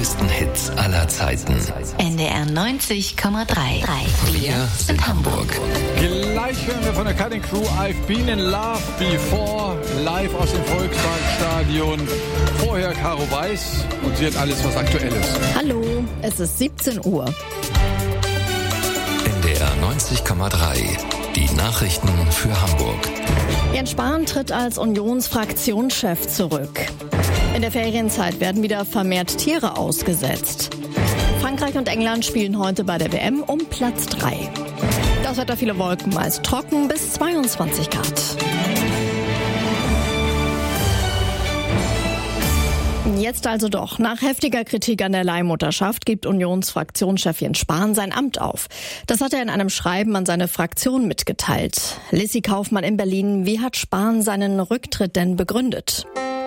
größten Hits aller Zeiten. NDR 90,3. Wir sind Hamburg. Gleich hören wir von der Cutting Crew I've Been in Love Before, live aus dem Volksparkstadion. Vorher Caro Weiß und sie hat alles, was aktuell ist. Hallo, es ist 17 Uhr. NDR 90,3. Die Nachrichten für Hamburg. Jens Spahn tritt als Unionsfraktionschef zurück. In der Ferienzeit werden wieder vermehrt Tiere ausgesetzt. Frankreich und England spielen heute bei der WM um Platz 3. Das Wetter, viele Wolken, meist trocken bis 22 Grad. Jetzt also doch. Nach heftiger Kritik an der Leihmutterschaft gibt Unionsfraktionschef Jens Spahn sein Amt auf. Das hat er in einem Schreiben an seine Fraktion mitgeteilt. Lissi Kaufmann in Berlin, wie hat Spahn seinen Rücktritt denn begründet?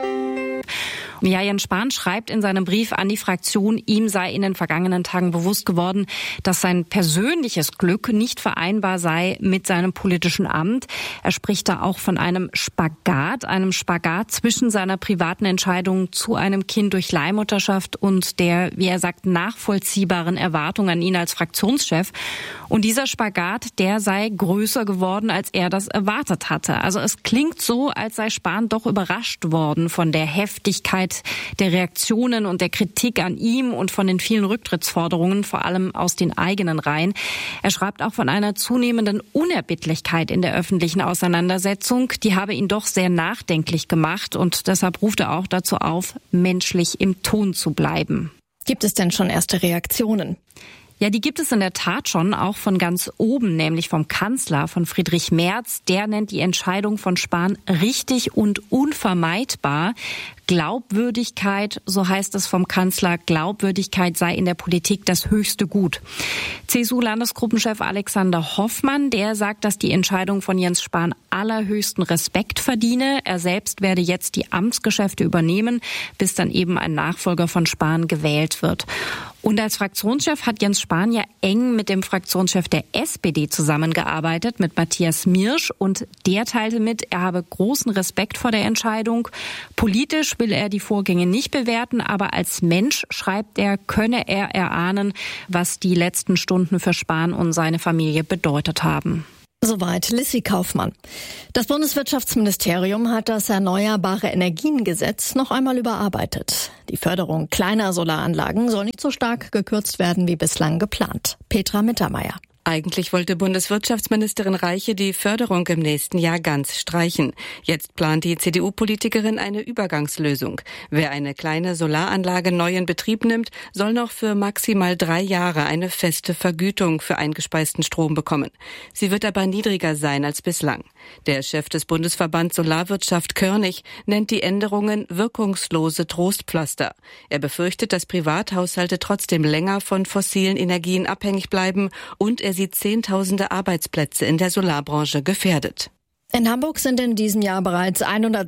Ja, Jens Spahn schreibt in seinem Brief an die Fraktion, ihm sei in den vergangenen Tagen bewusst geworden, dass sein persönliches Glück nicht vereinbar sei mit seinem politischen Amt. Er spricht da auch von einem Spagat zwischen seiner privaten Entscheidung zu einem Kind durch Leihmutterschaft und der, wie er sagt, nachvollziehbaren Erwartung an ihn als Fraktionschef. Und dieser Spagat, der sei größer geworden, als er das erwartet hatte. Also es klingt so, als sei Spahn doch überrascht worden von der Heftigkeit der Reaktionen und der Kritik an ihm und von den vielen Rücktrittsforderungen, vor allem aus den eigenen Reihen. Er schreibt auch von einer zunehmenden Unerbittlichkeit in der öffentlichen Auseinandersetzung. Die habe ihn doch sehr nachdenklich gemacht und deshalb ruft er auch dazu auf, menschlich im Ton zu bleiben. Gibt es denn schon erste Reaktionen? Ja, die gibt es in der Tat schon, auch von ganz oben, nämlich vom Kanzler, von Friedrich Merz. Der nennt die Entscheidung von Spahn richtig und unvermeidbar. Glaubwürdigkeit, so heißt es vom Kanzler, Glaubwürdigkeit sei in der Politik das höchste Gut. CSU-Landesgruppenchef Alexander Hoffmann, der sagt, dass die Entscheidung von Jens Spahn allerhöchsten Respekt verdiene. Er selbst werde jetzt die Amtsgeschäfte übernehmen, bis dann eben ein Nachfolger von Spahn gewählt wird. Und als Fraktionschef hat Jens Spahn ja eng mit dem Fraktionschef der SPD zusammengearbeitet, mit Matthias Mirsch. Und der teilte mit, er habe großen Respekt vor der Entscheidung. Politisch will er die Vorgänge nicht bewerten, aber als Mensch, schreibt er, könne er erahnen, was die letzten Stunden für Spahn und seine Familie bedeutet haben. Soweit Lissi Kaufmann. Das Bundeswirtschaftsministerium hat das Erneuerbare-Energien-Gesetz noch einmal überarbeitet. Die Förderung kleiner Solaranlagen soll nicht so stark gekürzt werden wie bislang geplant. Petra Mittermeier. Eigentlich wollte Bundeswirtschaftsministerin Reiche die Förderung im nächsten Jahr ganz streichen. Jetzt plant die CDU-Politikerin eine Übergangslösung. Wer eine kleine Solaranlage neu in Betrieb nimmt, soll noch für maximal 3 Jahre eine feste Vergütung für eingespeisten Strom bekommen. Sie wird aber niedriger sein als bislang. Der Chef des Bundesverbands Solarwirtschaft Körnig nennt die Änderungen wirkungslose Trostpflaster. Er befürchtet, dass Privathaushalte trotzdem länger von fossilen Energien abhängig bleiben und er sieht Zehntausende Arbeitsplätze in der Solarbranche gefährdet. In Hamburg sind in diesem Jahr bereits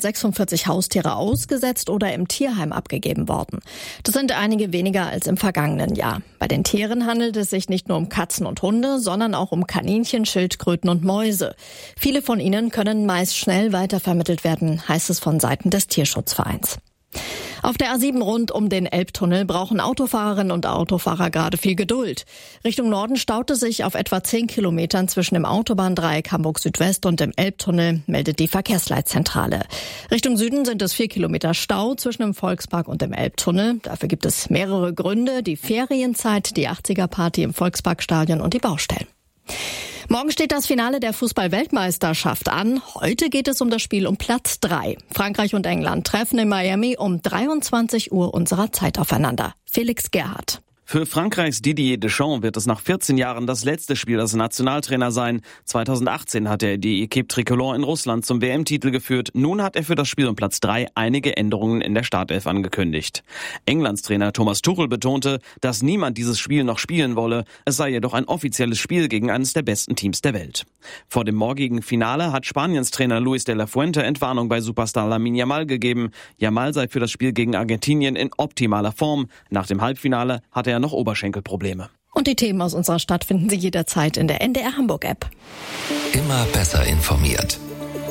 146 Haustiere ausgesetzt oder im Tierheim abgegeben worden. Das sind einige weniger als im vergangenen Jahr. Bei den Tieren handelt es sich nicht nur um Katzen und Hunde, sondern auch um Kaninchen, Schildkröten und Mäuse. Viele von ihnen können meist schnell weitervermittelt werden, heißt es von Seiten des Tierschutzvereins. Auf der A7 rund um den Elbtunnel brauchen Autofahrerinnen und Autofahrer gerade viel Geduld. Richtung Norden staut es sich auf etwa 10 Kilometern zwischen dem Autobahndreieck Hamburg Südwest und dem Elbtunnel, meldet die Verkehrsleitzentrale. Richtung Süden sind es 4 Kilometer Stau zwischen dem Volkspark und dem Elbtunnel. Dafür gibt es mehrere Gründe: die Ferienzeit, die 80er-Party im Volksparkstadion und die Baustellen. Morgen steht das Finale der Fußball-Weltmeisterschaft an. Heute geht es um das Spiel um Platz 3. Frankreich und England treffen in Miami um 23 Uhr unserer Zeit aufeinander. Felix Gerhardt. Für Frankreichs Didier Deschamps wird es nach 14 Jahren das letzte Spiel als Nationaltrainer sein. 2018 hat er die Équipe Tricolore in Russland zum WM-Titel geführt. Nun hat er für das Spiel um Platz 3 einige Änderungen in der Startelf angekündigt. Englands Trainer Thomas Tuchel betonte, dass niemand dieses Spiel noch spielen wolle. Es sei jedoch ein offizielles Spiel gegen eines der besten Teams der Welt. Vor dem morgigen Finale hat Spaniens Trainer Luis de la Fuente Entwarnung bei Superstar Lamine Yamal gegeben. Yamal sei für das Spiel gegen Argentinien in optimaler Form. Nach dem Halbfinale hatte er noch Oberschenkelprobleme. Und die Themen aus unserer Stadt finden Sie jederzeit in der NDR Hamburg App. Immer besser informiert.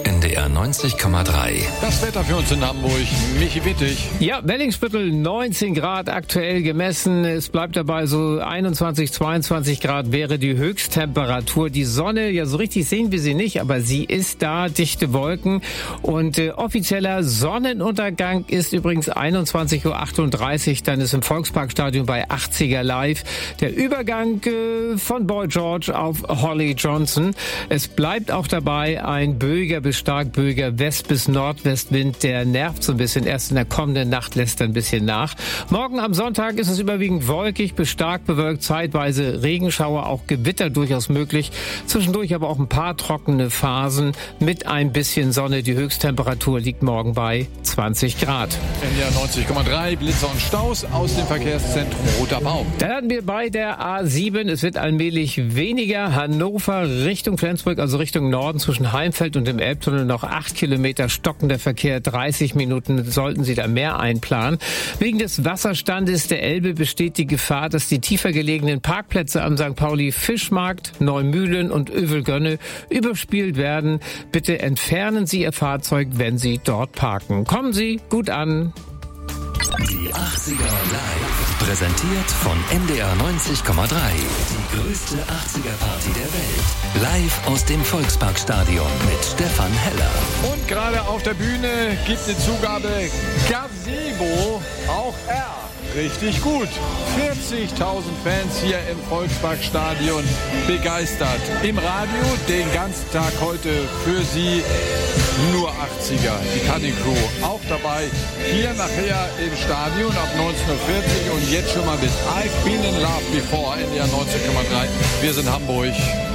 NDR 90,3. Das Wetter für uns in Hamburg. Michi Wittig. Ja, Wellingsbüttel 19 Grad aktuell gemessen. Es bleibt dabei so 21, 22 Grad wäre die Höchsttemperatur. Die Sonne, ja so richtig sehen wir sie nicht, aber sie ist da, dichte Wolken. Und offizieller Sonnenuntergang ist übrigens 21.38 Uhr. Dann ist im Volksparkstadion bei 80er live der Übergang von Boy George auf Holly Johnson. Es bleibt auch dabei ein böiger bis stark böiger West- bis Nordwestwind. Der nervt so ein bisschen. Erst in der kommenden Nacht lässt er ein bisschen nach. Morgen am Sonntag ist es überwiegend wolkig bis stark bewölkt. Zeitweise Regenschauer, auch Gewitter durchaus möglich. Zwischendurch aber auch ein paar trockene Phasen mit ein bisschen Sonne. Die Höchsttemperatur liegt morgen bei 20 Grad. NDR 90,3, Blitzer und Staus aus dem Verkehrszentrum Roter Baum. Dann hatten wir bei der A7, es wird allmählich weniger. Hannover Richtung Flensburg, also Richtung Norden zwischen Heimfeld und dem Elbtunnel noch 8 Kilometer stockender Verkehr. 30 Minuten sollten Sie da mehr einplanen. Wegen des Wasserstandes der Elbe besteht die Gefahr, dass die tiefer gelegenen Parkplätze am St. Pauli Fischmarkt, Neumühlen und Övelgönne überspielt werden. Bitte entfernen Sie Ihr Fahrzeug, wenn Sie dort parken. Kommen Sie gut an. Die 80er Live. Präsentiert von NDR 90,3. Die größte 80er-Party der Welt. Live aus dem Volksparkstadion mit Stefan Heller. Und gerade auf der Bühne gibt eine Zugabe Gazebo, auch er. Richtig gut. 40.000 Fans hier im Volksparkstadion begeistert. Im Radio den ganzen Tag heute für Sie nur 80er. Die Cutting Crew auch dabei. Hier nachher im Stadion ab 19.40 Uhr und jetzt schon mal mit I've Been in Love Before, NDR 90,3. Wir sind Hamburg.